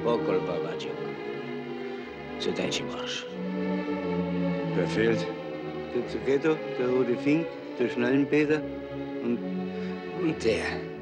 Pocol, Babacic. Zu deinem Marsch. Wer fehlt? Der Zucchetto, der Rote Fink, der Schnellenpeter und der.